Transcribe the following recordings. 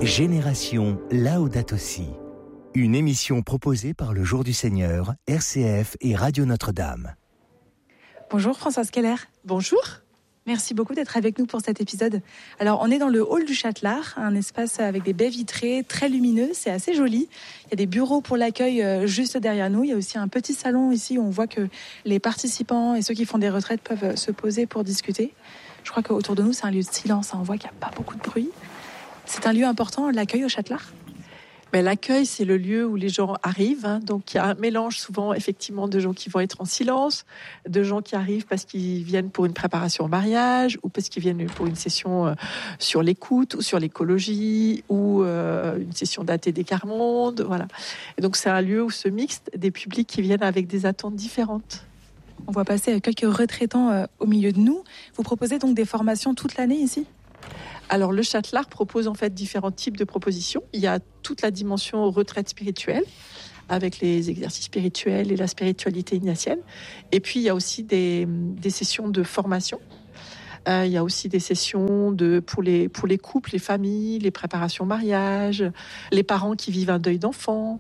Génération Laudato Si. Une émission proposée par le Jour du Seigneur, RCF et Radio Notre-Dame. Bonjour Françoise Keller. Bonjour. Merci beaucoup d'être avec nous pour cet épisode. Alors, on est dans le hall du Châtelard, un espace avec des baies vitrées très lumineux, c'est assez joli. Il y a des bureaux pour l'accueil juste derrière nous. Il y a aussi un petit salon ici où on voit que les participants et ceux qui font des retraites peuvent se poser pour discuter. Je crois qu'autour de nous, c'est un lieu de silence. On voit qu'il n'y a pas beaucoup de bruit. C'est un lieu important, l'accueil au Châtelard ? L'accueil, c'est le lieu où les gens arrivent. Donc, il y a un mélange souvent, effectivement, de gens qui vont être en silence, de gens qui arrivent parce qu'ils viennent pour une préparation au mariage ou parce qu'ils viennent pour une session sur l'écoute ou sur l'écologie ou une session d'ATD Carmonde. Voilà. Et donc, c'est un lieu où se mixent des publics qui viennent avec des attentes différentes. On voit passer quelques retraitants au milieu de nous. Vous proposez donc des formations toute l'année ici ? Alors, le Châtelard propose en fait différents types de propositions. Il y a toute la dimension retraite spirituelle, avec les exercices spirituels et la spiritualité ignatienne. Et puis, il y a aussi des sessions de formation. Il y a aussi des sessions pour les couples, les familles, les préparations au mariage, les parents qui vivent un deuil d'enfant,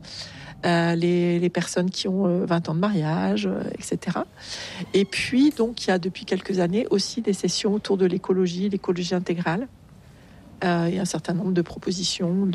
les personnes qui ont 20 ans de mariage, etc. Et puis, donc, il y a depuis quelques années aussi des sessions autour de l'écologie intégrale. Il y a un certain nombre de propositions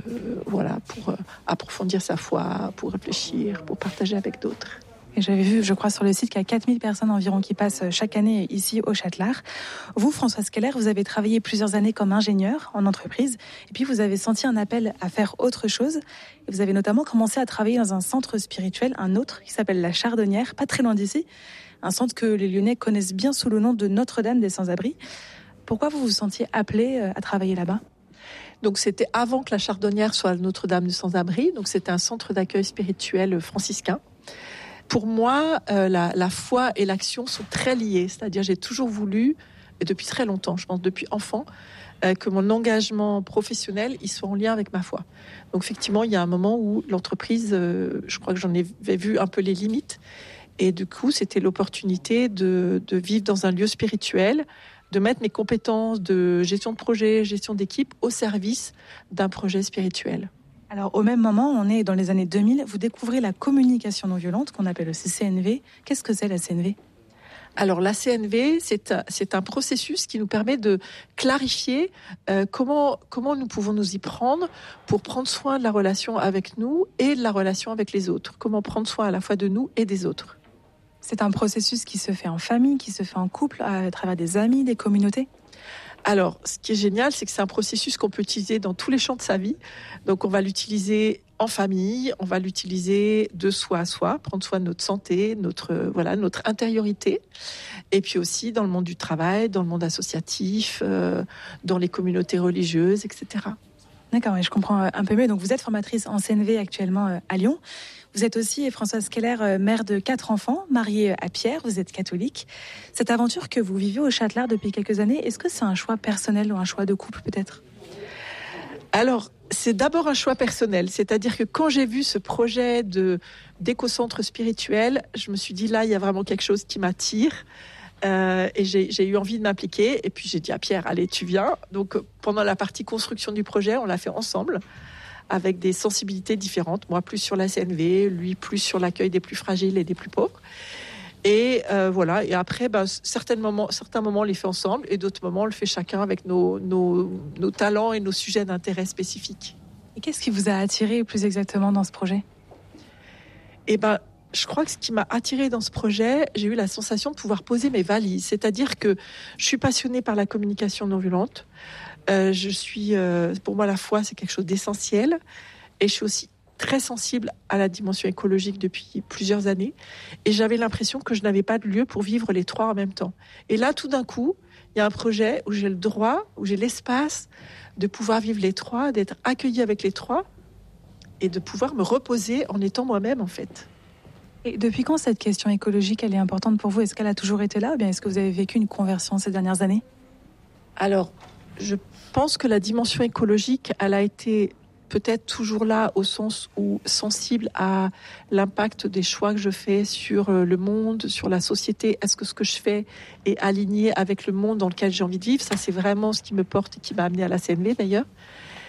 pour approfondir sa foi, pour réfléchir, pour partager avec d'autres. Et j'avais vu, je crois, sur le site qu'il y a 4000 personnes environ qui passent chaque année ici au Châtelard. Vous, Françoise Keller, vous avez travaillé plusieurs années comme ingénieur en entreprise et puis vous avez senti un appel à faire autre chose. Et vous avez notamment commencé à travailler dans un centre spirituel, un autre, qui s'appelle la Chardonnière, pas très loin d'ici. Un centre que les Lyonnais connaissent bien sous le nom de Notre-Dame des Sans-Abris. Pourquoi vous vous sentiez appelé à travailler là-bas ? Donc, c'était avant que la Chardonnière soit Notre-Dame des Sans-Abris. Donc, c'était un centre d'accueil spirituel franciscain. Pour moi, la foi et l'action sont très liées. C'est-à-dire, j'ai toujours voulu, et depuis très longtemps, je pense depuis enfant, que mon engagement professionnel il soit en lien avec ma foi. Donc, effectivement, il y a un moment où l'entreprise, je crois que j'en avais vu un peu les limites. Et du coup, c'était l'opportunité de vivre dans un lieu spirituel, de mettre mes compétences de gestion de projet, gestion d'équipe au service d'un projet spirituel. Alors, au même moment, on est dans les années 2000, vous découvrez la communication non violente, qu'on appelle aussi CNV. Qu'est-ce que c'est la CNV ? Alors, la CNV, c'est un processus qui nous permet de clarifier comment nous pouvons nous y prendre pour prendre soin de la relation avec nous et de la relation avec les autres. Comment prendre soin à la fois de nous et des autres. C'est un processus qui se fait en famille, qui se fait en couple, à travers des amis, des communautés ? Alors, ce qui est génial, c'est que c'est un processus qu'on peut utiliser dans tous les champs de sa vie. Donc, on va l'utiliser en famille, on va l'utiliser de soi à soi, prendre soin de notre santé, notre intériorité. Et puis aussi dans le monde du travail, dans le monde associatif, dans les communautés religieuses, etc. D'accord, et je comprends un peu mieux. Donc, vous êtes formatrice en CNV actuellement à Lyon. Vous êtes aussi, Françoise Keller, mère de 4 enfants, mariée à Pierre, vous êtes catholique. Cette aventure que vous vivez au Châtelard depuis quelques années, est-ce que c'est un choix personnel ou un choix de couple peut-être ? Alors, c'est d'abord un choix personnel. C'est-à-dire que quand j'ai vu ce projet d'éco-centre spirituel, je me suis dit là, il y a vraiment quelque chose qui m'attire. Et j'ai eu envie de m'impliquer. Et puis j'ai dit à Pierre, allez, tu viens. Donc pendant la partie construction du projet, on l'a fait ensemble, avec des sensibilités différentes. Moi, plus sur la CNV, lui, plus sur l'accueil des plus fragiles et des plus pauvres. Et voilà. Et après, certains moments, on les fait ensemble, et d'autres moments, on le fait chacun avec nos talents et nos sujets d'intérêt spécifiques. Et qu'est-ce qui vous a attiré plus exactement dans ce projet ? Je crois que ce qui m'a attirée dans ce projet, j'ai eu la sensation de pouvoir poser mes valises. C'est-à-dire que je suis passionnée par la communication non violente. Pour moi, la foi, c'est quelque chose d'essentiel. Et je suis aussi très sensible à la dimension écologique depuis plusieurs années. Et j'avais l'impression que je n'avais pas de lieu pour vivre les trois en même temps. Et là, tout d'un coup, il y a un projet où j'ai le droit, où j'ai l'espace de pouvoir vivre les trois, d'être accueillie avec les trois et de pouvoir me reposer en étant moi-même, en fait. Et depuis quand cette question écologique, elle est importante pour vous ? Est-ce qu'elle a toujours été là ou bien est-ce que vous avez vécu une conversion ces dernières années ? Alors, je pense que la dimension écologique, elle a été peut-être toujours là au sens où sensible à l'impact des choix que je fais sur le monde, sur la société. Est-ce que ce que je fais est aligné avec le monde dans lequel j'ai envie de vivre ? Ça, c'est vraiment ce qui me porte et qui m'a amené à la CNV d'ailleurs.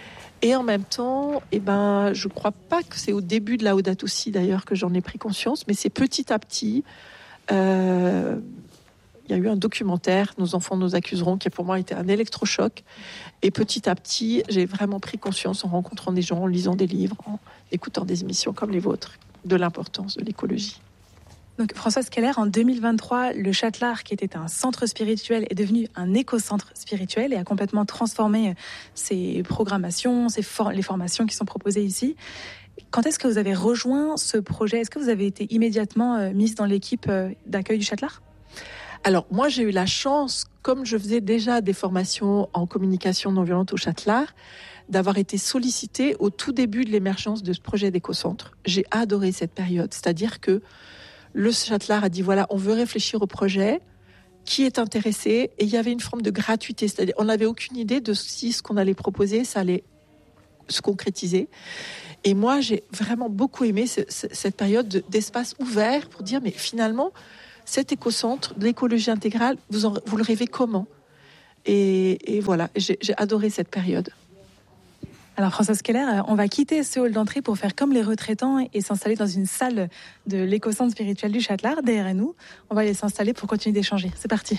Et en même temps, je ne crois pas que c'est au début de Laudato Si d'ailleurs que j'en ai pris conscience, mais c'est petit à petit. Il y a eu un documentaire, Nos enfants nous accuseront, qui pour moi été un électrochoc. Et petit à petit, j'ai vraiment pris conscience en rencontrant des gens, en lisant des livres, en écoutant des émissions comme les vôtres, de l'importance de l'écologie. Donc Françoise Keller, en 2023, le Châtelard, qui était un centre spirituel, est devenu un éco-centre spirituel et a complètement transformé ses programmations, les formations qui sont proposées ici. Quand est-ce que vous avez rejoint ce projet ? Est-ce que vous avez été immédiatement mise dans l'équipe d'accueil du Châtelard ? Alors moi, j'ai eu la chance, comme je faisais déjà des formations en communication non violente au Châtelard, d'avoir été sollicitée au tout début de l'émergence de ce projet d'éco-centre. J'ai adoré cette période, c'est-à-dire que le Châtelard a dit, voilà, on veut réfléchir au projet, qui est intéressé, et il y avait une forme de gratuité, c'est-à-dire on n'avait aucune idée de si ce qu'on allait proposer, ça allait se concrétiser. Et moi, j'ai vraiment beaucoup aimé cette période d'espace ouvert pour dire, mais finalement, cet éco-centre de l'écologie intégrale, vous le rêvez comment ? Et voilà, j'ai adoré cette période. Alors Françoise Keller, on va quitter ce hall d'entrée pour faire comme les retraitants et s'installer dans une salle de l'éco-centre spirituel du Châtelard, derrière nous. On va aller s'installer pour continuer d'échanger. C'est parti.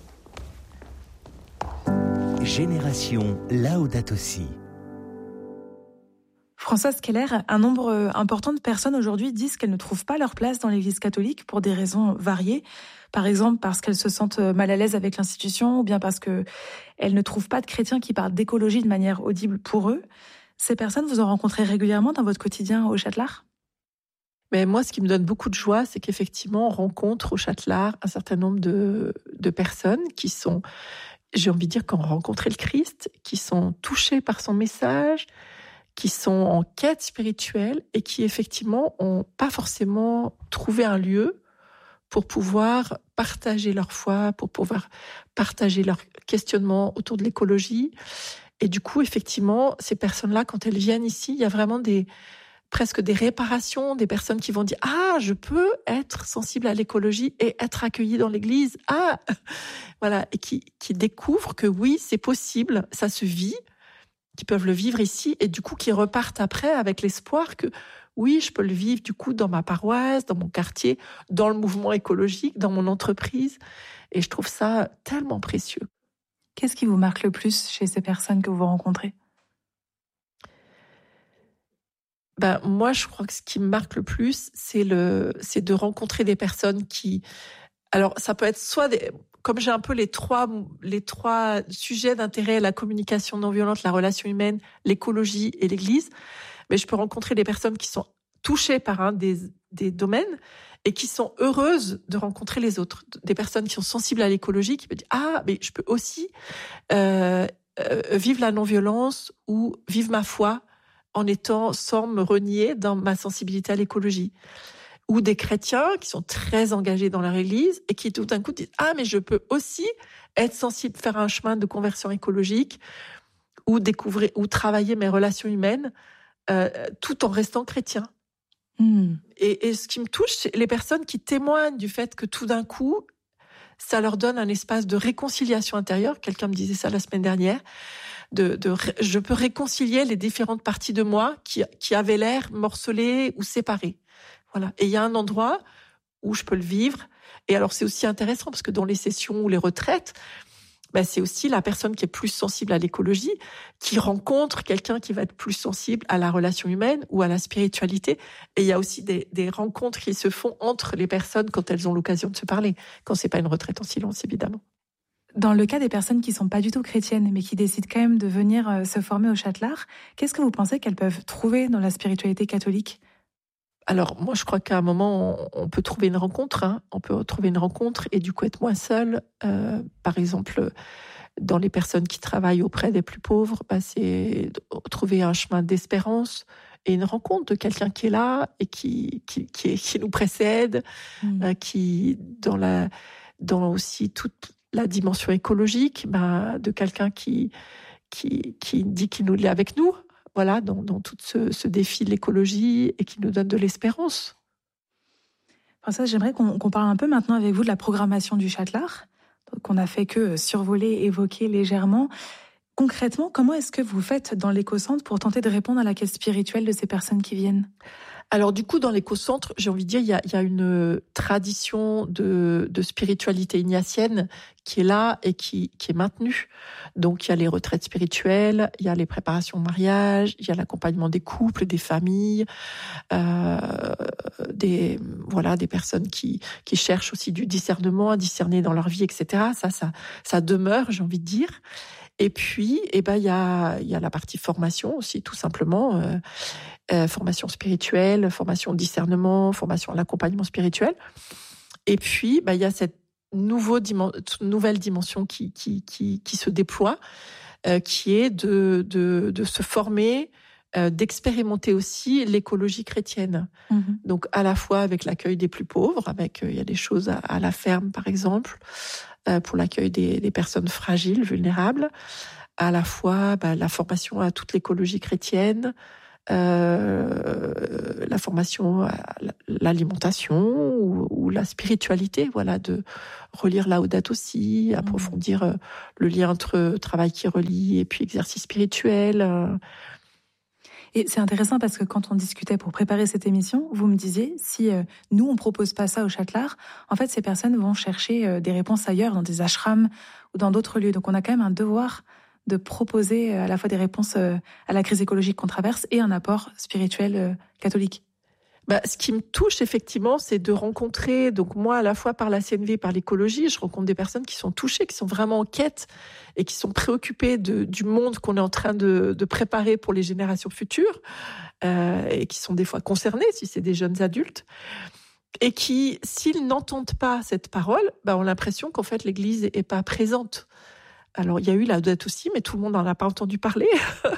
Génération Laudato Si. Françoise Keller, un nombre important de personnes aujourd'hui disent qu'elles ne trouvent pas leur place dans l'Église catholique pour des raisons variées. Par exemple, parce qu'elles se sentent mal à l'aise avec l'institution ou bien parce qu'elles ne trouvent pas de chrétiens qui parlent d'écologie de manière audible pour eux. Ces personnes, vous en rencontrez régulièrement dans votre quotidien au Châtelard ? Mais moi, ce qui me donne beaucoup de joie, c'est qu'effectivement, on rencontre au Châtelard un certain nombre de personnes qui sont, j'ai envie de dire, qui ont rencontré le Christ, qui sont touchées par son message, qui sont en quête spirituelle et qui, effectivement, n'ont pas forcément trouvé un lieu pour pouvoir partager leur foi, pour pouvoir partager leurs questionnements autour de l'écologie. Et du coup, effectivement, ces personnes-là, quand elles viennent ici, il y a vraiment presque des réparations, des personnes qui vont dire « Ah, je peux être sensible à l'écologie et être accueillie dans l'église. » Ah, voilà, et qui découvrent que oui, c'est possible, ça se vit, qui peuvent le vivre ici et du coup qui repartent après avec l'espoir que oui, je peux le vivre du coup dans ma paroisse, dans mon quartier, dans le mouvement écologique, dans mon entreprise. Et je trouve ça tellement précieux. Qu'est-ce qui vous marque le plus chez ces personnes que vous rencontrez ? Moi, je crois que ce qui me marque le plus, c'est de rencontrer des personnes qui... Alors, ça peut être soit comme j'ai un peu les trois sujets d'intérêt, la communication non violente, la relation humaine, l'écologie et l'Église, mais je peux rencontrer des personnes qui sont touchées par un des domaines et qui sont heureuses de rencontrer les autres. Des personnes qui sont sensibles à l'écologie, qui me disent « Ah, mais je peux aussi vivre la non-violence ou vivre ma foi sans me renier dans ma sensibilité à l'écologie. » Ou des chrétiens qui sont très engagés dans leur église et qui tout d'un coup disent « Ah, mais je peux aussi être sensible, faire un chemin de conversion écologique ou découvrir ou travailler mes relations humaines tout en restant chrétien. » Et ce qui me touche, c'est les personnes qui témoignent du fait que tout d'un coup, ça leur donne un espace de réconciliation intérieure. Quelqu'un me disait ça la semaine dernière. Je peux réconcilier les différentes parties de moi qui avaient l'air morcelées ou séparées. Voilà. Et il y a un endroit où je peux le vivre. Et alors, c'est aussi intéressant parce que dans les sessions ou les retraites, c'est aussi la personne qui est plus sensible à l'écologie qui rencontre quelqu'un qui va être plus sensible à la relation humaine ou à la spiritualité. Et il y a aussi des rencontres qui se font entre les personnes quand elles ont l'occasion de se parler, quand c'est pas une retraite en silence, évidemment. Dans le cas des personnes qui sont pas du tout chrétiennes, mais qui décident quand même de venir se former au Châtelard, qu'est-ce que vous pensez qu'elles peuvent trouver dans la spiritualité catholique ? Alors, moi, je crois qu'à un moment, on peut trouver une rencontre. On peut trouver une rencontre et du coup être moins seul. Par exemple, dans les personnes qui travaillent auprès des plus pauvres, c'est trouver un chemin d'espérance et une rencontre de quelqu'un qui est là et qui nous précède, qui dans aussi toute la dimension écologique, de quelqu'un qui dit qu'il nous est avec nous. Voilà, dans tout ce défi de l'écologie et qui nous donne de l'espérance. Françoise, j'aimerais qu'on parle un peu maintenant avec vous de la programmation du Châtelard, qu'on a fait que survoler, évoquer légèrement. Concrètement, comment est-ce que vous faites dans l'éco-centre pour tenter de répondre à la quête spirituelle de ces personnes qui viennent ? Alors du coup, dans l'éco-centre, j'ai envie de dire, il y a une tradition de spiritualité ignatienne qui est là et qui est maintenue. Donc il y a les retraites spirituelles, il y a les préparations au mariage, il y a l'accompagnement des couples, des familles, des personnes qui cherchent aussi du discernement à discerner dans leur vie, etc. Ça demeure, j'ai envie de dire. Et puis, il y a la partie formation aussi, tout simplement. Formation spirituelle, formation discernement, formation à l'accompagnement spirituel. Et puis, il y a cette nouvelle dimension qui se déploie, qui est de se former, d'expérimenter aussi l'écologie chrétienne. Mmh. Donc, à la fois avec l'accueil des plus pauvres, il y a des choses à la ferme, par exemple, pour l'accueil des personnes fragiles, vulnérables, à la fois la formation à toute l'écologie chrétienne, la formation à l'alimentation ou la spiritualité, de relire Laudato Si, approfondir le lien entre travail qui relie et puis exercice spirituel. Et c'est intéressant parce que quand on discutait pour préparer cette émission, vous me disiez, si nous, on propose pas ça au Châtelard, en fait, ces personnes vont chercher des réponses ailleurs, dans des ashrams ou dans d'autres lieux. Donc, on a quand même un devoir de proposer à la fois des réponses à la crise écologique qu'on traverse et un apport spirituel catholique. Ce qui me touche effectivement, c'est de rencontrer, donc moi à la fois par la CNV, par l'écologie, je rencontre des personnes qui sont touchées, qui sont vraiment en quête et qui sont préoccupées du monde qu'on est en train de préparer pour les générations futures et qui sont des fois concernées si c'est des jeunes adultes et qui, s'ils n'entendent pas cette parole, ont l'impression qu'en fait l'Église n'est pas présente. Alors, il y a eu la Laudato Si, mais tout le monde n'en a pas entendu parler.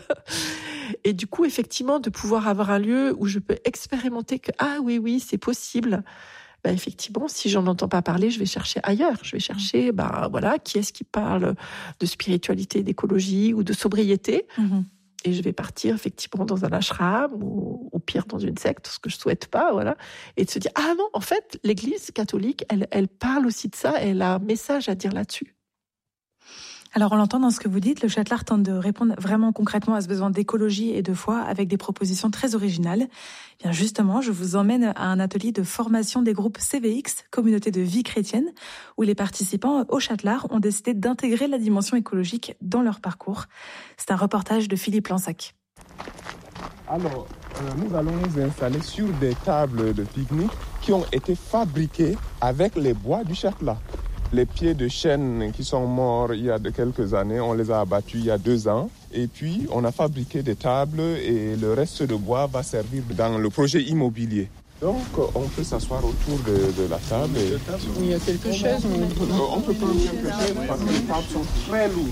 Et du coup, effectivement, de pouvoir avoir un lieu où je peux expérimenter que, oui, c'est possible. Effectivement, si j'en entends pas parler, je vais chercher ailleurs. Je vais chercher, qui est-ce qui parle de spiritualité, d'écologie ou de sobriété. Mm-hmm. Et je vais partir, effectivement, dans un ashram ou pire, dans une secte, ce que je souhaite pas, Et de se dire, non, en fait, l'Église catholique, elle parle aussi de ça, elle a un message à dire là-dessus. Alors, on l'entend dans ce que vous dites, le Châtelard tente de répondre vraiment concrètement à ce besoin d'écologie et de foi avec des propositions très originales. Bien justement, je vous emmène à un atelier de formation des groupes CVX, Communauté de vie chrétienne, où les participants au Châtelard ont décidé d'intégrer la dimension écologique dans leur parcours. C'est un reportage de Philippe Lansac. Alors, nous allons nous installer sur des tables de pique-nique qui ont été fabriquées avec les bois du Châtelard. Les pieds de chêne qui sont morts il y a quelques années, on les a abattus il y a 2 ans. Et puis, on a fabriqué des tables et le reste de bois va servir dans le projet immobilier. Donc, on peut s'asseoir autour de la table. Il y a quelques chaises. On peut prendre quelques chaises parce que les tables sont très lourdes.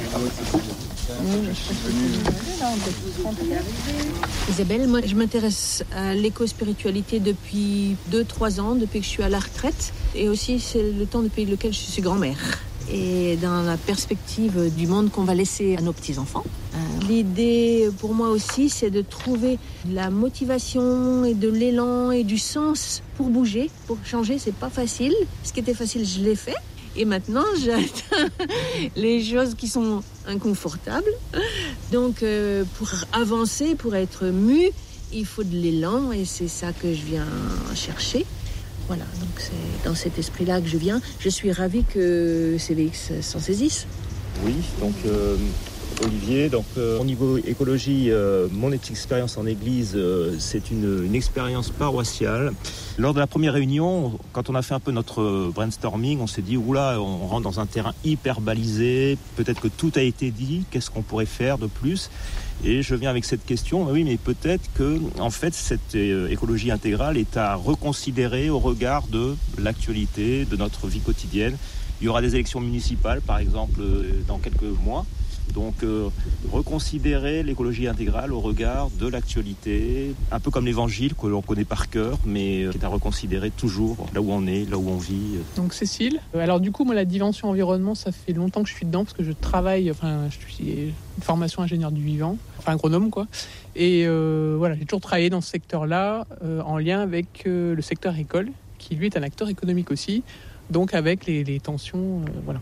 Isabelle, moi je m'intéresse à l'éco-spiritualité depuis 2-3 ans, depuis que je suis à la retraite. Et aussi c'est le temps depuis lequel je suis grand-mère. Et dans la perspective du monde qu'on va laisser à nos petits-enfants. L'idée pour moi aussi, c'est de trouver de la motivation et de l'élan et du sens pour bouger, pour changer. C'est pas facile. Ce qui était facile, je l'ai fait. Et maintenant, j'atteins les choses qui sont inconfortables. Donc, pour avancer, pour être mu, il faut de l'élan et c'est ça que je viens chercher. Voilà, donc c'est dans cet esprit-là que je viens. Je suis ravie que CVX s'en saisisse. Oui, donc Olivier, au niveau écologie, mon expérience en église, c'est une expérience paroissiale. Lors de la première réunion, quand on a fait un peu notre brainstorming, on s'est dit, oula, on rentre dans un terrain hyper balisé, peut-être que tout a été dit, qu'est-ce qu'on pourrait faire de plus ? Et je viens avec cette question, oui, mais peut-être que, en fait, cette écologie intégrale est à reconsidérer au regard de l'actualité, de notre vie quotidienne. Il y aura des élections municipales, par exemple, dans quelques mois. Donc, reconsidérer l'écologie intégrale au regard de l'actualité, un peu comme l'évangile que l'on connaît par cœur, mais qui est à reconsidérer toujours là où on est, là où on vit. Donc Cécile, alors du coup, moi la dimension environnement, ça fait longtemps que je suis dedans parce que je travaille, je suis une formation ingénieur du vivant, agronome quoi. Et j'ai toujours travaillé dans ce secteur-là en lien avec le secteur école, qui lui est un acteur économique aussi, donc avec les tensions,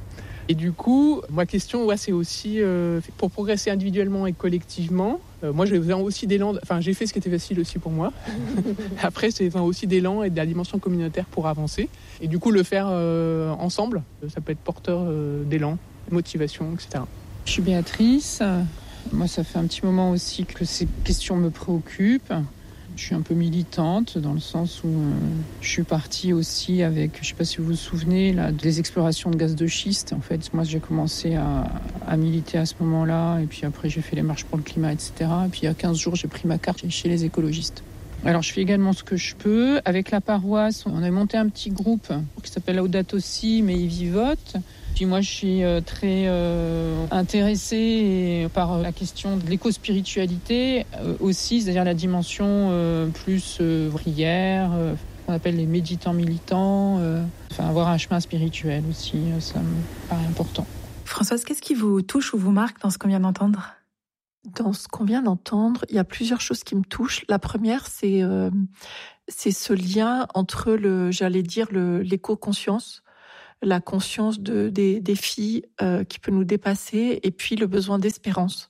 Et du coup, ma question, c'est aussi pour progresser individuellement et collectivement. Moi, j'ai besoin aussi d'élan. Enfin, j'ai fait ce qui était facile aussi pour moi. Après, c'est aussi d'élan et de la dimension communautaire pour avancer. Et du coup, le faire ensemble, ça peut être porteur d'élan, de motivation, etc. Je suis Béatrice. Moi, ça fait un petit moment aussi que ces questions me préoccupent. Je suis un peu militante dans le sens où je suis partie aussi avec, je ne sais pas si vous vous souvenez, là, des explorations de gaz de schiste. En fait, moi, j'ai commencé à militer à ce moment-là. Et puis après, j'ai fait les marches pour le climat, etc. Et puis il y a 15 jours, j'ai pris ma carte chez les écologistes. Alors, je fais également ce que je peux. Avec la paroisse, on a monté un petit groupe qui s'appelle Laudato Si, mais ils vivotent. Puis moi, je suis très intéressée par la question de l'éco-spiritualité aussi, c'est-à-dire la dimension plus ouvrière, qu'on appelle les méditants militants, avoir un chemin spirituel aussi, ça me paraît important. Françoise, qu'est-ce qui vous touche ou vous marque dans ce qu'on vient d'entendre ? Dans ce qu'on vient d'entendre, il y a plusieurs choses qui me touchent. La première, c'est ce lien entre l'éco-conscience, la conscience des défis qui peut nous dépasser, et puis le besoin d'espérance.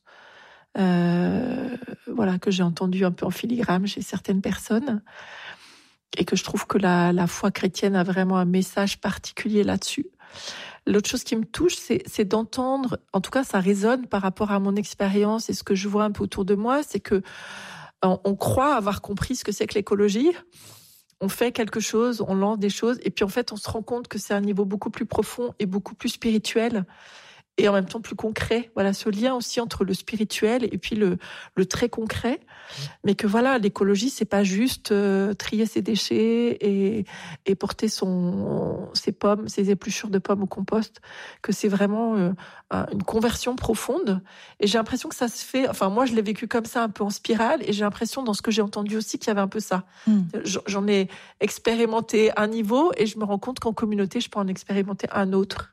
Que j'ai entendu un peu en filigrane chez certaines personnes, et que je trouve que la foi chrétienne a vraiment un message particulier là-dessus. L'autre chose qui me touche, c'est d'entendre, en tout cas ça résonne par rapport à mon expérience et ce que je vois un peu autour de moi, c'est que on croit avoir compris ce que c'est que l'écologie. On fait quelque chose, on lance des choses, et puis en fait, on se rend compte que c'est un niveau beaucoup plus profond et beaucoup plus spirituel, et en même temps plus concret. Voilà, ce lien aussi entre le spirituel et puis le très concret. Mais que voilà, l'écologie, c'est pas juste trier ses déchets et porter ses pommes, ses épluchures de pommes au compost, que c'est vraiment une conversion profonde. Et j'ai l'impression que ça se fait, enfin moi je l'ai vécu comme ça, un peu en spirale, et j'ai l'impression dans ce que j'ai entendu aussi qu'il y avait un peu ça. J'en ai expérimenté un niveau, et je me rends compte qu'en communauté, je peux en expérimenter un autre.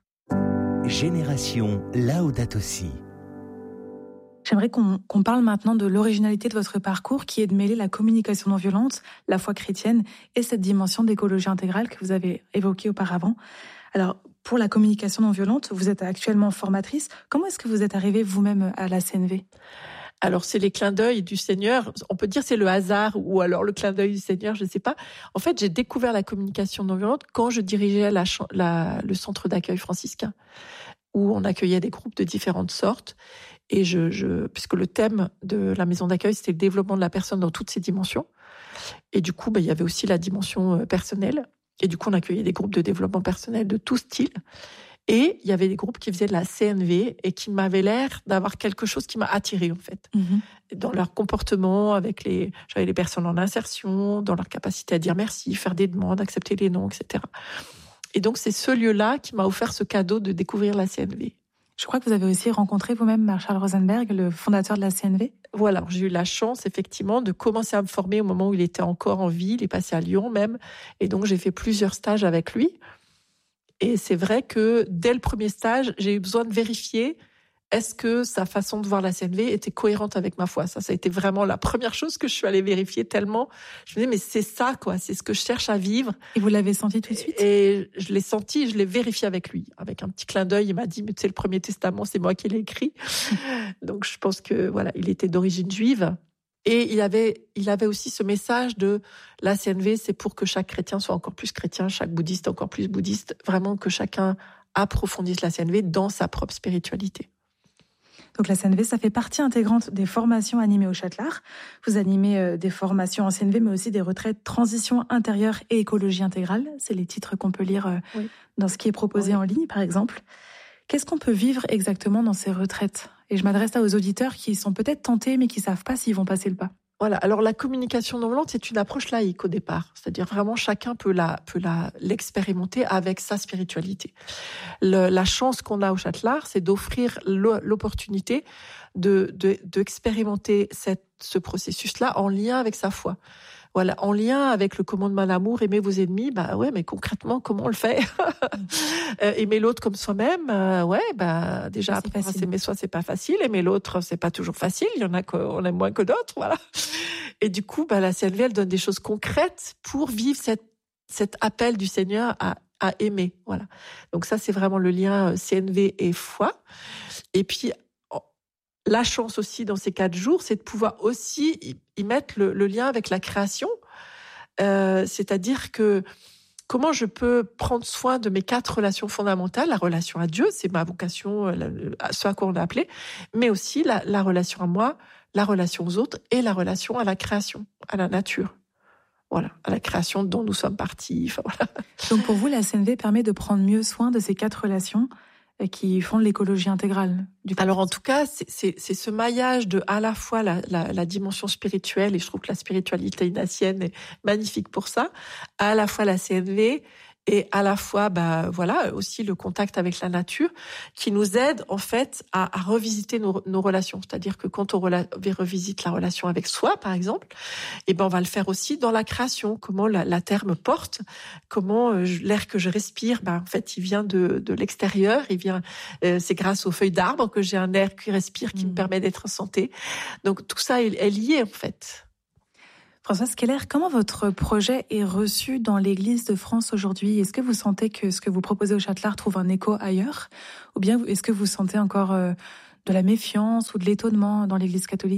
Génération Laudato Si. J'aimerais qu'on parle maintenant de l'originalité de votre parcours, qui est de mêler la communication non violente, la foi chrétienne et cette dimension d'écologie intégrale que vous avez évoquée auparavant. Alors, pour la communication non violente, vous êtes actuellement formatrice. Comment est-ce que vous êtes arrivée vous-même à la CNV ? Alors, c'est les clins d'œil du Seigneur. On peut dire c'est le hasard ou alors le clin d'œil du Seigneur, je ne sais pas. En fait, j'ai découvert la communication non violente quand je dirigeais le centre d'accueil franciscain, où on accueillait des groupes de différentes sortes. Et puisque le thème de la maison d'accueil, c'était le développement de la personne dans toutes ses dimensions. Et du coup, il y avait aussi la dimension personnelle. Et du coup, on accueillait des groupes de développement personnel de tout style. Et il y avait des groupes qui faisaient de la CNV et qui m'avaient l'air d'avoir quelque chose qui m'a attirée, en fait. Dans leur comportement, j'avais les personnes en insertion, dans leur capacité à dire merci, faire des demandes, accepter les noms, etc. Et donc, c'est ce lieu-là qui m'a offert ce cadeau de découvrir la CNV. Je crois que vous avez aussi rencontré vous-même Marshall Rosenberg, le fondateur de la CNV. Voilà, j'ai eu la chance, effectivement, de commencer à me former au moment où il était encore en vie. Il est passé à Lyon même. Et donc, j'ai fait plusieurs stages avec lui. Et c'est vrai que dès le premier stage, j'ai eu besoin de vérifier est-ce que sa façon de voir la CNV était cohérente avec ma foi. Ça a été vraiment la première chose que je suis allée vérifier, tellement je me disais, mais c'est ça, quoi, c'est ce que je cherche à vivre. Et vous l'avez senti tout de suite ? Et je l'ai senti, je l'ai vérifié avec lui. Avec un petit clin d'œil, il m'a dit, mais tu sais, le Premier Testament, c'est moi qui l'ai écrit. Donc je pense que voilà, il était d'origine juive. Et il avait aussi ce message de la CNV, c'est pour que chaque chrétien soit encore plus chrétien, chaque bouddhiste encore plus bouddhiste, vraiment que chacun approfondisse la CNV dans sa propre spiritualité. Donc la CNV, ça fait partie intégrante des formations animées au Châtelard. Vous animez des formations en CNV, mais aussi des retraites transition intérieure et écologie intégrale. C'est les titres qu'on peut lire dans ce qui est proposé en ligne, par exemple. Qu'est-ce qu'on peut vivre exactement dans ces retraites ? Et je m'adresse là aux auditeurs qui sont peut-être tentés, mais qui ne savent pas s'ils vont passer le pas. Voilà. Alors la communication non violente, c'est une approche laïque au départ. C'est-à-dire vraiment chacun peut l'expérimenter avec sa spiritualité. La chance qu'on a au Châtelard, c'est d'offrir l'opportunité d'expérimenter ce processus-là en lien avec sa foi. Voilà, en lien avec le commandement de l'amour, aimez vos ennemis, mais concrètement, comment on le fait ? Aimer l'autre comme soi-même, déjà, apprendre à s'aimer soi, c'est pas facile. Aimer l'autre, c'est pas toujours facile. Il y en a qu'on aime moins que d'autres, voilà. Et du coup, la CNV, elle donne des choses concrètes pour vivre cet appel du Seigneur à à aimer. Voilà. Donc ça, c'est vraiment le lien CNV et foi. Et puis, la chance aussi dans ces 4 jours, c'est de pouvoir aussi y mettre le lien avec la création. C'est-à-dire que comment je peux prendre soin de mes 4 relations fondamentales, la relation à Dieu, c'est ma vocation, ce à quoi on a appelé, mais aussi la relation à moi, la relation aux autres et la relation à la création, à la nature. Voilà, à la création dont nous sommes partis. Enfin, voilà. Donc pour vous, la CNV permet de prendre mieux soin de ces 4 relations qui font l'écologie intégrale. Alors en tout cas, c'est ce maillage de à la fois la dimension spirituelle, et je trouve que la spiritualité ignatienne est magnifique pour ça, à la fois la CNV, et à la fois, aussi le contact avec la nature qui nous aide en fait à revisiter nos relations. C'est-à-dire que quand on revisite la relation avec soi, par exemple, on va le faire aussi dans la création. Comment la terre me porte, comment l'air que je respire, en fait, il vient de l'extérieur. Il vient, c'est grâce aux feuilles d'arbres que j'ai un air qui respire, qui me permet d'être en santé. Donc tout ça est lié en fait. Françoise Keller, comment votre projet est reçu dans l'Église de France aujourd'hui ? Est-ce que vous sentez que ce que vous proposez au Châtelard trouve un écho ailleurs ? Ou bien est-ce que vous sentez encore de la méfiance ou de l'étonnement dans l'Église catholique ?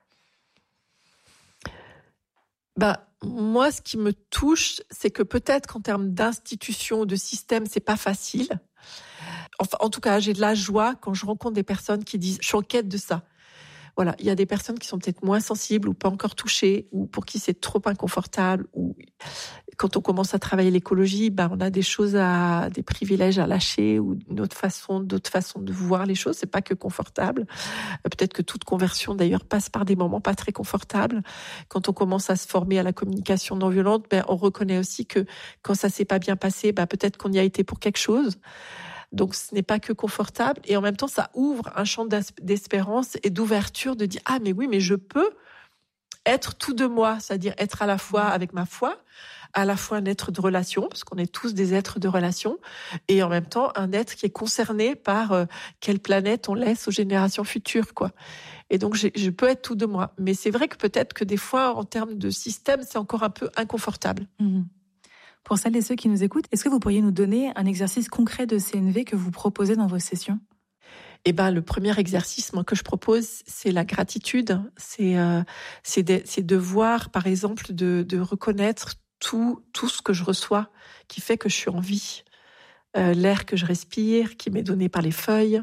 Moi, ce qui me touche, c'est que peut-être qu'en termes d'institution, de système, c'est pas facile. Enfin, en tout cas, j'ai de la joie quand je rencontre des personnes qui disent « je suis en quête de ça ». Voilà, il y a des personnes qui sont peut-être moins sensibles ou pas encore touchées, ou pour qui c'est trop inconfortable, ou quand on commence à travailler l'écologie, on a des privilèges à lâcher, ou d'autres façons de voir les choses. C'est pas que confortable. Peut-être que toute conversion, d'ailleurs, passe par des moments pas très confortables. Quand on commence à se former à la communication non violente, on reconnaît aussi que quand ça s'est pas bien passé, peut-être qu'on y a été pour quelque chose. Donc, ce n'est pas que confortable. Et en même temps, ça ouvre un champ d'espérance et d'ouverture de dire « Ah, mais oui, mais je peux être tout de moi », c'est-à-dire être à la fois avec ma foi, à la fois un être de relation, parce qu'on est tous des êtres de relation, et en même temps, un être qui est concerné par quelle planète on laisse aux générations futures, quoi. Et donc, je peux être tout de moi. Mais c'est vrai que peut-être que des fois, en termes de système, c'est encore un peu inconfortable. Mmh. Pour celles et ceux qui nous écoutent, est-ce que vous pourriez nous donner un exercice concret de CNV que vous proposez dans vos sessions ? Le premier exercice que je propose, c'est la gratitude. C'est de voir, par exemple, de reconnaître tout ce que je reçois qui fait que je suis en vie. L'air que je respire, qui m'est donné par les feuilles.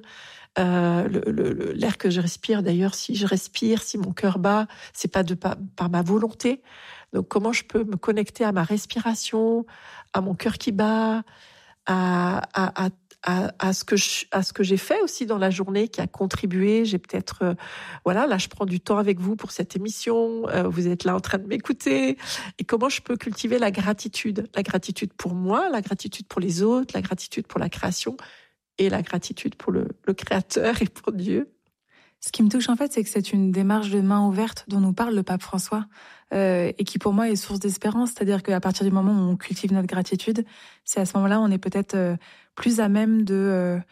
L'air que je respire, d'ailleurs, si je respire, si mon cœur bat, c'est pas par ma volonté. Donc, comment je peux me connecter à ma respiration, à mon cœur qui bat, à ce que j'ai fait aussi dans la journée qui a contribué. J'ai peut-être, là, je prends du temps avec vous pour cette émission. Vous êtes là en train de m'écouter. Et comment je peux cultiver la gratitude pour moi, la gratitude pour les autres, la gratitude pour la création et la gratitude pour le Créateur et pour Dieu. Ce qui me touche en fait, c'est que c'est une démarche de main ouverte dont nous parle le pape François et qui pour moi est source d'espérance. C'est-à-dire qu'à partir du moment où on cultive notre gratitude, c'est à ce moment-là on est peut-être plus à même d'être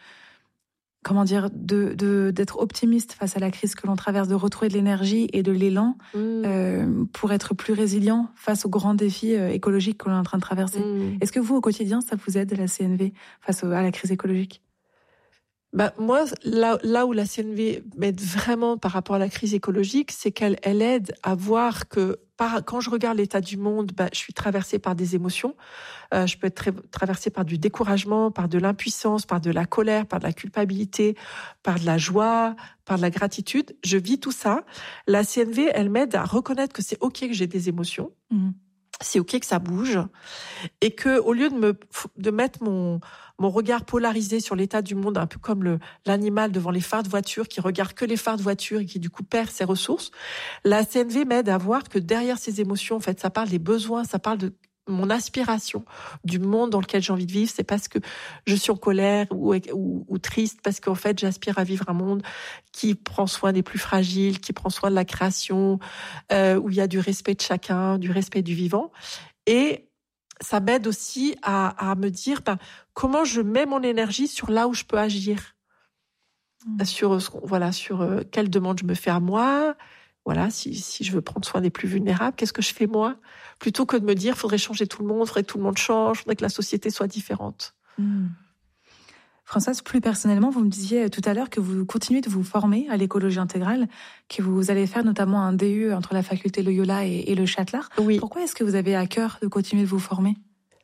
optimiste face à la crise que l'on traverse, de retrouver de l'énergie et de l'élan pour être plus résilient face aux grands défis écologiques que l'on est en train de traverser. Est-ce que vous, au quotidien, ça vous aide, la CNV, face à la crise écologique ? Moi, là où la CNV m'aide vraiment par rapport à la crise écologique, c'est qu'elle aide à voir que quand je regarde l'état du monde, je suis traversée par des émotions. Je peux être traversée par du découragement, par de l'impuissance, par de la colère, par de la culpabilité, par de la joie, par de la gratitude. Je vis tout ça. La CNV, elle m'aide à reconnaître que c'est OK que j'ai des émotions. C'est OK que ça bouge. Et que, au lieu de mettre mon regard polarisé sur l'état du monde, un peu comme l'animal devant les phares de voiture qui regarde que les phares de voiture et qui du coup perd ses ressources, la CNV m'aide à voir que derrière ces émotions, en fait, ça parle des besoins, ça parle de mon aspiration du monde dans lequel j'ai envie de vivre. C'est parce que je suis en colère ou triste, parce qu'en fait j'aspire à vivre un monde qui prend soin des plus fragiles, qui prend soin de la création, où il y a du respect de chacun, du respect du vivant. Et ça m'aide aussi à me dire comment je mets mon énergie sur là où je peux agir, sur quelle demande je me fais à moi, Voilà, si je veux prendre soin des plus vulnérables, qu'est-ce que je fais moi ? Plutôt que de me dire, faudrait changer tout le monde, faudrait que tout le monde change, faudrait que la société soit différente. Françoise, plus personnellement, vous me disiez tout à l'heure que vous continuez de vous former à l'écologie intégrale, que vous allez faire notamment un DU entre la faculté Loyola et le Châtelard. Oui. Pourquoi est-ce que vous avez à cœur de continuer de vous former ?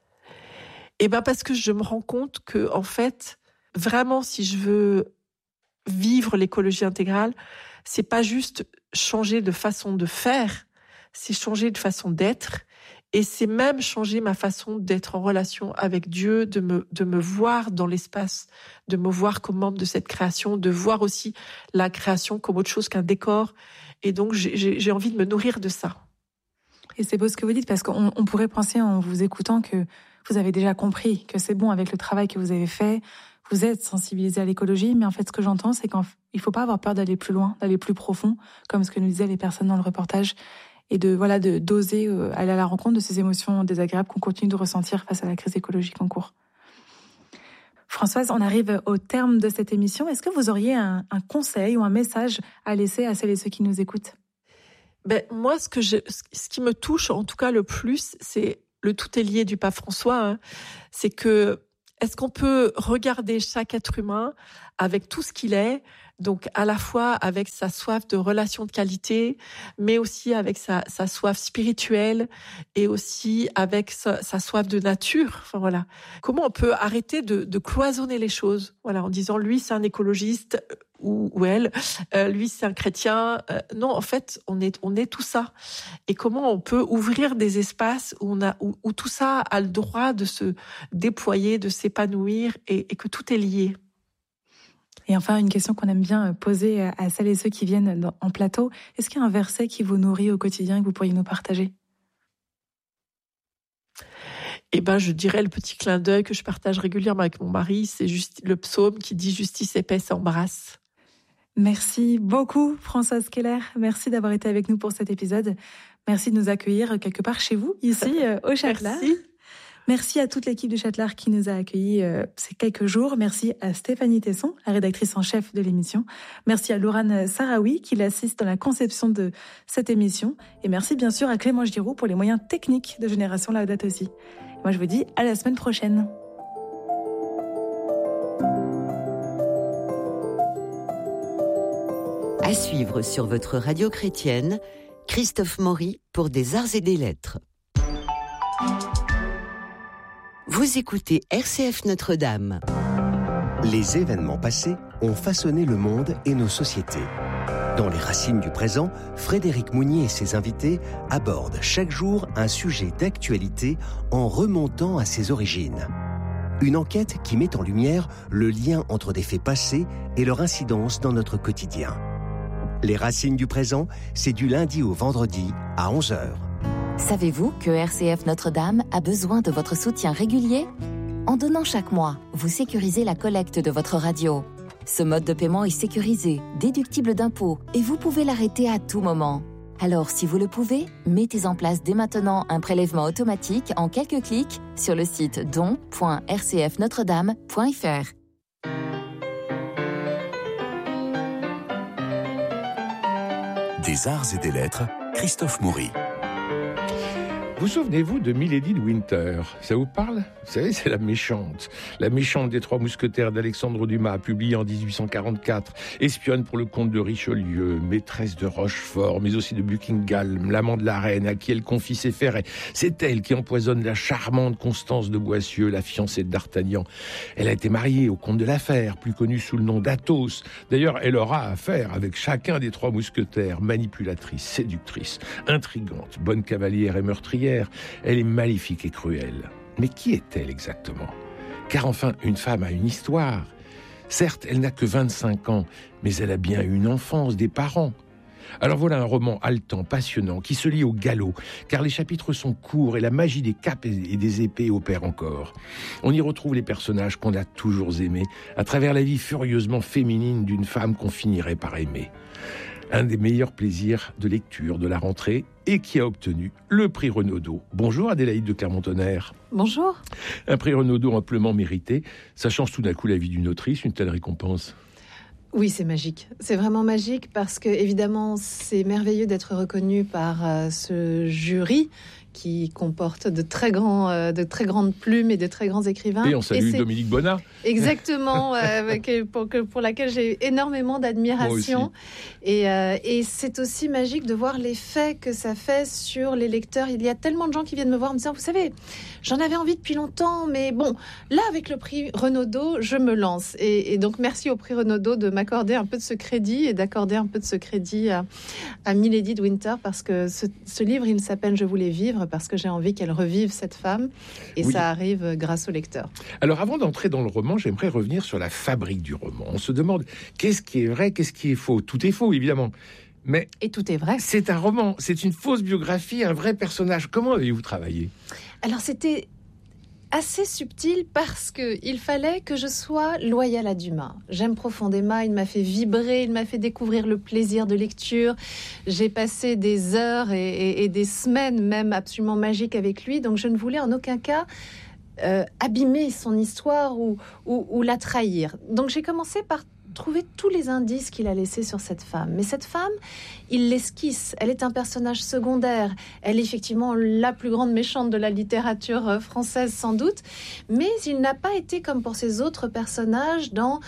Parce que je me rends compte que, en fait, vraiment, si je veux vivre l'écologie intégrale, c'est pas juste changer de façon de faire, c'est changer de façon d'être, et c'est même changer ma façon d'être en relation avec Dieu, de me voir dans l'espace, de me voir comme membre de cette création, de voir aussi la création comme autre chose qu'un décor. Et donc, j'ai envie de me nourrir de ça. Et c'est beau ce que vous dites, parce qu'on pourrait penser en vous écoutant que vous avez déjà compris que c'est bon avec le travail que vous avez fait, vous êtes sensibilisé à l'écologie, mais en fait, ce que j'entends, c'est qu'il ne faut pas avoir peur d'aller plus loin, d'aller plus profond, comme ce que nous disaient les personnes dans le reportage, et d'oser aller à la rencontre de ces émotions désagréables qu'on continue de ressentir face à la crise écologique en cours. Françoise, on arrive au terme de cette émission. Est-ce que vous auriez un conseil ou un message à laisser à celles et ceux qui nous écoutent ? Moi, ce qui me touche, en tout cas le plus, c'est le tout est lié du pape François. C'est que, est-ce qu'on peut regarder chaque être humain avec tout ce qu'il est, donc à la fois avec sa soif de relations de qualité, mais aussi avec sa soif spirituelle et aussi avec sa soif de nature. Enfin voilà. Comment on peut arrêter de cloisonner les choses, voilà, en disant lui c'est un écologiste ou elle, lui c'est un chrétien. Non, en fait, on est tout ça. Et comment on peut ouvrir des espaces où tout ça a le droit de se déployer, de s'épanouir et que tout est lié. Et enfin, une question qu'on aime bien poser à celles et ceux qui viennent en plateau. Est-ce qu'il y a un verset qui vous nourrit au quotidien et que vous pourriez nous partager ? Je dirais le petit clin d'œil que je partage régulièrement avec mon mari, c'est juste le psaume qui dit « Justice et paix s'embrassent ». Merci beaucoup, Françoise Keller. Merci d'avoir été avec nous pour cet épisode. Merci de nous accueillir quelque part chez vous, ici, au Châtelard. Merci à toute l'équipe du Châtelard qui nous a accueillis ces quelques jours. Merci à Stéphanie Tesson, la rédactrice en chef de l'émission. Merci à Laurane Sarawi qui l'assiste dans la conception de cette émission. Et merci bien sûr à Clément Giroux pour les moyens techniques de Génération Laudato Si. Moi, je vous dis à la semaine prochaine. À suivre sur votre radio chrétienne, Christophe Maury pour des arts et des lettres. Vous écoutez RCF Notre-Dame. Les événements passés ont façonné le monde et nos sociétés. Dans les racines du présent, Frédéric Mounier et ses invités abordent chaque jour un sujet d'actualité en remontant à ses origines. Une enquête qui met en lumière le lien entre des faits passés et leur incidence dans notre quotidien. Les racines du présent, c'est du lundi au vendredi à 11h. Savez-vous que RCF Notre-Dame a besoin de votre soutien régulier ? En donnant chaque mois, vous sécurisez la collecte de votre radio. Ce mode de paiement est sécurisé, déductible d'impôts et vous pouvez l'arrêter à tout moment. Alors, si vous le pouvez, mettez en place dès maintenant un prélèvement automatique en quelques clics sur le site don.rcfnotredame.fr. Des arts et des lettres, Christophe Maury. Vous souvenez-vous de Milady de Winter ? Ça vous parle ? Vous savez, c'est la méchante des Trois Mousquetaires d'Alexandre Dumas, publiée en 1844, espionne pour le comte de Richelieu, maîtresse de Rochefort, mais aussi de Buckingham, l'amant de la reine, à qui elle confie ses ferrets. C'est elle qui empoisonne la charmante Constance de Boissieu, la fiancée de d'Artagnan. Elle a été mariée au comte de la Fère, plus connu sous le nom d'Athos. D'ailleurs, elle aura affaire avec chacun des Trois Mousquetaires, manipulatrice, séductrice, intrigante, bonne cavalière et meurtrière. Elle est maléfique et cruelle. Mais qui est-elle exactement ? Car enfin, une femme a une histoire. Certes, elle n'a que 25 ans, mais elle a bien une enfance, des parents. Alors voilà un roman haletant, passionnant, qui se lit au galop, car les chapitres sont courts et la magie des capes et des épées opère encore. On y retrouve les personnages qu'on a toujours aimés, à travers la vie furieusement féminine d'une femme qu'on finirait par aimer. Un des meilleurs plaisirs de lecture de la rentrée et qui a obtenu le prix Renaudot. Bonjour Adélaïde de Clermont-Tonnerre. Bonjour. Un prix Renaudot amplement mérité. Ça change tout d'un coup la vie d'une autrice, une telle récompense. Oui, c'est magique. C'est vraiment magique parce que, évidemment, c'est merveilleux d'être reconnu par ce jury qui comporte de très grandes plumes et de très grands écrivains. Et on salue Dominique Bonnat. Exactement, pour laquelle j'ai énormément d'admiration. Et c'est aussi magique de voir l'effet que ça fait sur les lecteurs. Il y a tellement de gens qui viennent me voir en me disant, vous savez, j'en avais envie depuis longtemps, mais bon, là, avec le prix Renaudot, je me lance. Et donc, merci au prix Renaudot de m'accorder un peu de ce crédit et d'accorder un peu de ce crédit à Milady de Winter, parce que ce livre, il s'appelle « Je voulais vivre », parce que j'ai envie qu'elle revive cette femme, et ça arrive grâce au lecteur. Alors, avant d'entrer dans le roman, j'aimerais revenir sur la fabrique du roman. On se demande, qu'est-ce qui est vrai, qu'est-ce qui est faux ? Tout est faux, évidemment. Et tout est vrai. C'est un roman, c'est une fausse biographie, un vrai personnage. Comment avez-vous travaillé ? Alors, c'était assez subtil parce qu'il fallait que je sois loyale à Dumas. J'aime profondément, il m'a fait vibrer, il m'a fait découvrir le plaisir de lecture. J'ai passé des heures et des semaines même absolument magiques avec lui, donc je ne voulais en aucun cas abîmer son histoire ou la trahir. Donc j'ai commencé par trouver tous les indices qu'il a laissés sur cette femme. Mais cette femme, il l'esquisse. Elle est un personnage secondaire. Elle est effectivement la plus grande méchante de la littérature française, sans doute. Mais il n'a pas été comme pour ses autres personnages dans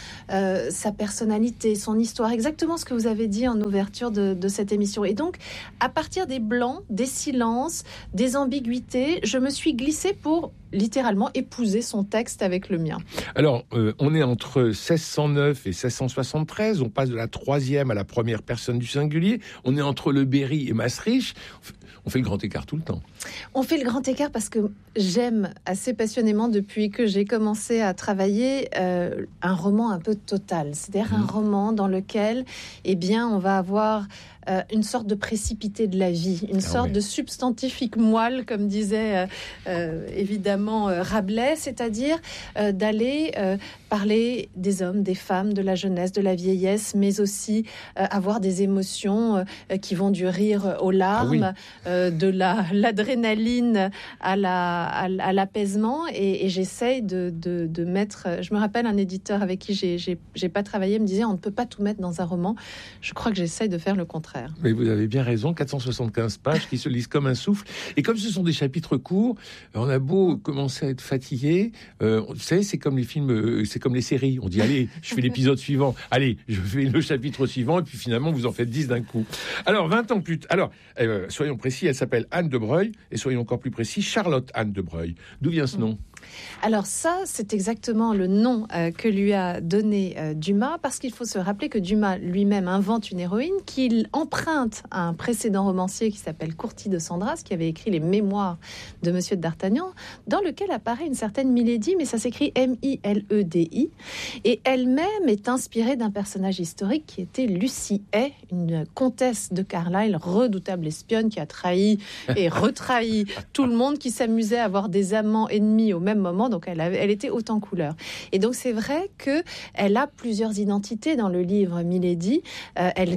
sa personnalité, son histoire. Exactement ce que vous avez dit en ouverture de cette émission. Et donc, à partir des blancs, des silences, des ambiguïtés, je me suis glissée pour littéralement épouser son texte avec le mien. Alors, on est entre 1609 et 1673, on passe de la troisième à la première personne du singulier, on est entre le Berry et Maastricht, on fait le grand écart tout le temps. On fait le grand écart parce que j'aime assez passionnément, depuis que j'ai commencé à travailler, un roman un peu total, c'est-à-dire un roman dans lequel, eh bien, on va avoir une sorte de précipité de la vie, une sorte de substantifique moelle, comme disait évidemment Rabelais, c'est-à-dire d'aller parler des hommes, des femmes, de la jeunesse, de la vieillesse, mais aussi avoir des émotions qui vont du rire aux larmes, de l'adrénaline à l'apaisement, et j'essaye de mettre... Je me rappelle un éditeur avec qui j'ai pas travaillé me disait, on ne peut pas tout mettre dans un roman. Je crois que j'essaye de faire le contraire. Mais vous avez bien raison, 475 pages qui se lisent comme un souffle. Et comme ce sont des chapitres courts, on a beau commencer à être fatigué, vous savez, c'est comme les films, c'est comme les séries. On dit, allez, je fais l'épisode suivant, allez, je fais le chapitre suivant, et puis finalement, vous en faites 10 d'un coup. Alors, 20 ans plus tard, alors, soyons précis, elle s'appelle Anne de Breuil, et soyons encore plus précis, Charlotte Anne de Breuil. D'où vient ce nom ? Alors ça, c'est exactement le nom que lui a donné Dumas, parce qu'il faut se rappeler que Dumas lui-même invente une héroïne qu'il emprunte à un précédent romancier qui s'appelle Courtis de Sandras, qui avait écrit les mémoires de Monsieur de D'Artagnan, dans lequel apparaît une certaine Milady, mais ça s'écrit M-I-L-E-D-I, et elle-même est inspirée d'un personnage historique qui était Lucie Hay, une comtesse de Carlisle, redoutable espionne qui a trahi et retrahi tout le monde, qui s'amusait à avoir des amants ennemis au même moment, donc elle était haute en couleur. Et donc c'est vrai qu'elle a plusieurs identités dans le livre Milady. Elle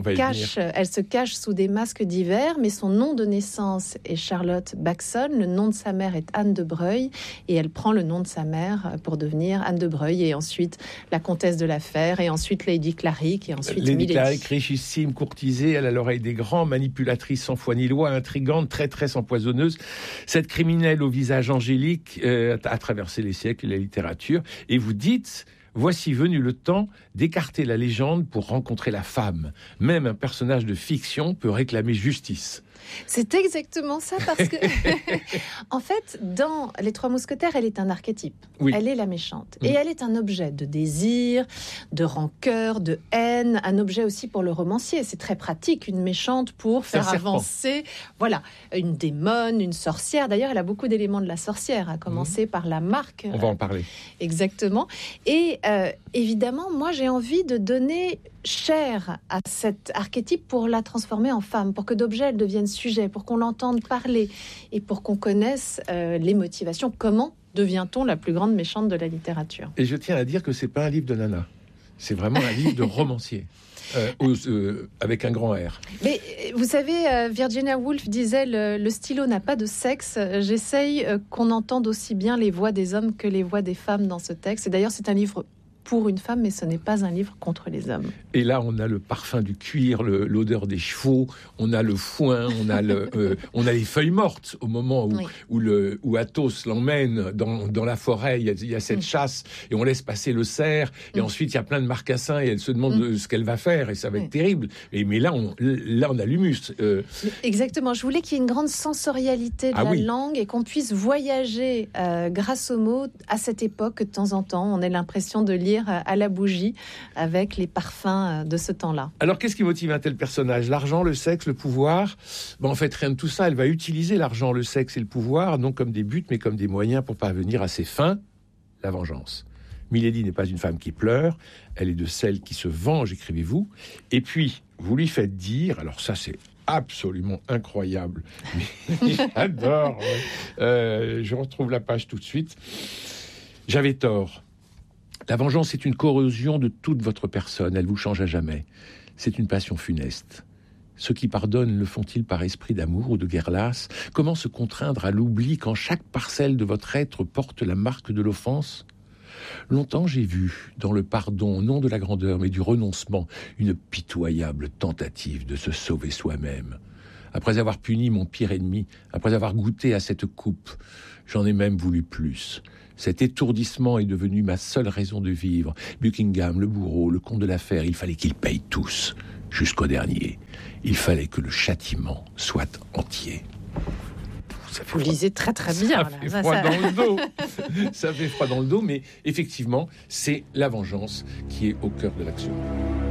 se cache sous des masques divers, mais son nom de naissance est Charlotte Backson, le nom de sa mère est Anne de Breuil, et elle prend le nom de sa mère pour devenir Anne de Breuil, et ensuite la comtesse de la Fère, et ensuite Lady Clarick, et ensuite Lady Milady. Clarick, richissime, courtisée, elle a l'oreille des grands, manipulatrice sans foi ni loi, intrigante, traîtresse empoisonneuse. Cette criminelle au visage angélique a traversé les siècles et la littérature, et vous dites... Voici venu le temps d'écarter la légende pour rencontrer la femme. Même un personnage de fiction peut réclamer justice. C'est exactement ça, parce que, en fait, dans Les Trois Mousquetaires, elle est un archétype. Oui. Elle est la méchante. Et elle est un objet de désir, de rancœur, de haine, un objet aussi pour le romancier. C'est très pratique, une méchante pour faire avancer, voilà, une démone, une sorcière. D'ailleurs, elle a beaucoup d'éléments de la sorcière, à commencer par la marque. On va en parler. Exactement. Et évidemment, moi, j'ai envie de donner chair à cet archétype pour la transformer en femme, pour que d'objet elle devienne sujet, pour qu'on l'entende parler et pour qu'on connaisse les motivations. Comment devient-on la plus grande méchante de la littérature ? Et je tiens à dire que c'est pas un livre de nana, c'est vraiment un livre de romancier. Avec un grand R. Mais vous savez, Virginia Woolf disait le stylo n'a pas de sexe. J'essaye qu'on entende aussi bien les voix des hommes que les voix des femmes dans ce texte. Et d'ailleurs, c'est un livre pour une femme, mais ce n'est pas un livre contre les hommes. Et là, on a le parfum du cuir, l'odeur des chevaux, on a le foin, on a les feuilles mortes au moment où Athos l'emmène dans la forêt. Il y a cette chasse et on laisse passer le cerf. Et ensuite, il y a plein de marcassins et elle se demande ce qu'elle va faire et ça va être terrible. Mais là, on a l'humus. Exactement. Je voulais qu'il y ait une grande sensorialité de la langue et qu'on puisse voyager grâce aux mots à cette époque. De temps en temps, on a l'impression de lire à la bougie avec les parfums de ce temps-là. Alors, qu'est-ce qui motive un tel personnage ? L'argent, le sexe, le pouvoir ? En fait, rien de tout ça. Elle va utiliser l'argent, le sexe et le pouvoir, non comme des buts, mais comme des moyens pour parvenir à ses fins, la vengeance. Milady n'est pas une femme qui pleure, elle est de celles qui se vengent, écrivez-vous. Et puis, vous lui faites dire, alors ça c'est absolument incroyable, mais j'adore, je retrouve la page tout de suite. J'avais tort. La vengeance est une corrosion de toute votre personne, elle vous change à jamais. C'est une passion funeste. Ceux qui pardonnent le font-ils par esprit d'amour ou de guerre lasse ? Comment se contraindre à l'oubli quand chaque parcelle de votre être porte la marque de l'offense ? Longtemps j'ai vu, dans le pardon, non de la grandeur, mais du renoncement, une pitoyable tentative de se sauver soi-même. Après avoir puni mon pire ennemi, après avoir goûté à cette coupe, j'en ai même voulu plus. Cet étourdissement est devenu ma seule raison de vivre. Buckingham, le bourreau, le comte de la Fère, il fallait qu'ils payent tous, jusqu'au dernier. Il fallait que le châtiment soit entier. Vous lisez très très bien. Ça fait froid dans le dos. Ça fait froid dans le dos, mais effectivement, c'est la vengeance qui est au cœur de l'action.